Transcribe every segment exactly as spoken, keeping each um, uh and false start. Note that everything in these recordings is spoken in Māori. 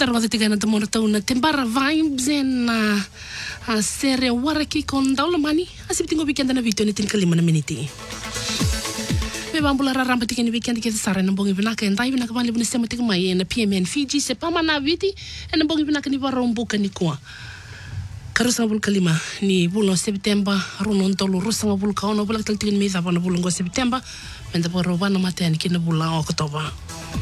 Darwada tigana to morto na tembara vibes en a sere waraki con daulamani asibtingo weekend na video ni tin kalima na miniti. Me bambula raramba tigani weekend ke sara na bongi binaka en dai binaka bali bunese matik mai na P M N Fiji se pama na viti en bongi binaka ni barombuka ni kwa. Karusa bul kalima ni bulo September runon tolu rusanga bul kaono bulak tal tigani me zaba na bulungo September menda baro bana matani kina bula Oktober.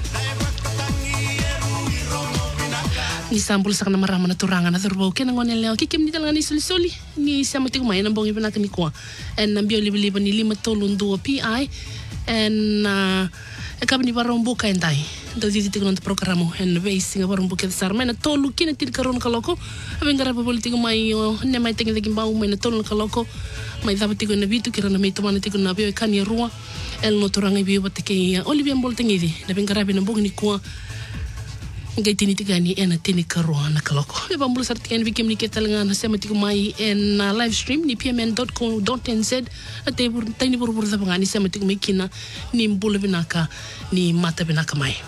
Ni sambul sakana marama na turanga na turbo kena ngone leo kikim ni talanga ni suli suli ni sama tiku mai na bongi binaka ni kwa en nambio libi libi ni lima tolu ndua P I en e kab ni barombo ka endai do diti tiku nonto programo en base nga barombo ke sarma na tolu kina tir karon kaloko abengara pa politiko mai ne mai tengi de gimbau mai na tolu kaloko mai daba tiku na bitu kira na mai tomana tiku na bio e kani rua el no turanga bio batike Olivia Mboltengi na bengara bi na bongi ni kwa ngai tini tigani ena tini karoa na kaloko e bambulu sartikan vikim ni ketalanga na sema tiku mai en uh, live stream ni p m n dot co dot n z ate bur tani bur bur zabanga ni sema tiku mai kina ni mbulu binaka ni mata binaka mai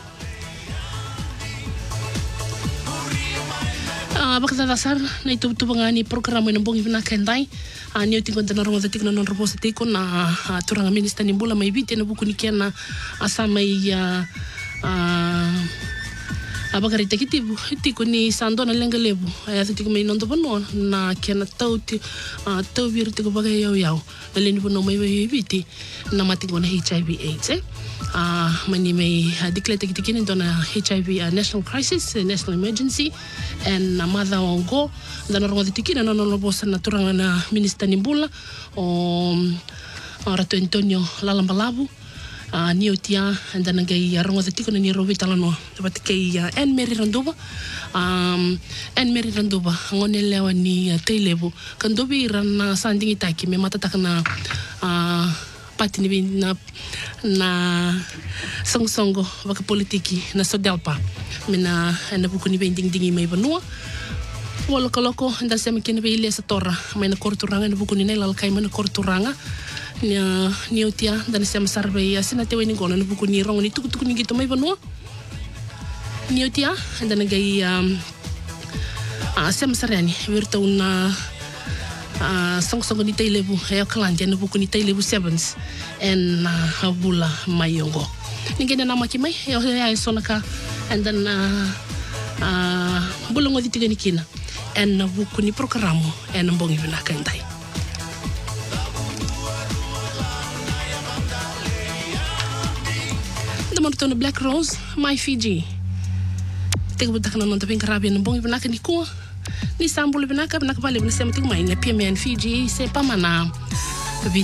ah uh, bakta dasar na itu tu bangani programa ni bongi binaka ndai a uh, ni tingo tana ronga tiku na non robosa tiku na uh, turanga minister ni mbula mai vite na buku ni kena asama ya uh, abagari tekitibu tiku ni sandona lenga lebu aya tiku mai nondo bono na kena tau ti tau vir tiku bagai yau yau na leni bono mai mai viti na mati gona H I V AIDS eh ah mani mai declare tekitiki ni dona H I V uh, national crisis uh, national emergency and na mother ongo dana rongo tikiki na no bosa na turanga na minister nimbula o Rato Antonio Lalambalabu Uh, ni otia anda nangai rongo de tiko ni rovi talano but kei uh, en Mary Randuba um en Mary Randuba ngone lewa ni uh, teilebu kandobi ran sandingi taki me mata takana uh, pati ni na na songsongo waka politiki na sodelpa mena na buku ni bending dingi mai banua wala kaloko anda sema kene be ile sa torra mai na korturanga na buku ni nai lalkai mana korturanga nia niotia dan sem sarbe ya sina te weni gona buku ni rong ni tuku tuku ni gitu mai banua niotia dan gai um a sem sarani virta una a song song ni teilebu ya kalanja na buku ni teilebu sevens en uh, bula mayongo ninge na namaki mai ya ya sonaka and then uh, uh bulongo ditiga ni kina en buku ni programo en mbongi binaka ndai Mortona Black Rose, my Fiji. Teka buta kana nonta ping karabia na bongi binaka ni kuwa. Ni sambulu binaka binaka pale binasema tiku mai na P M N Fiji se pamana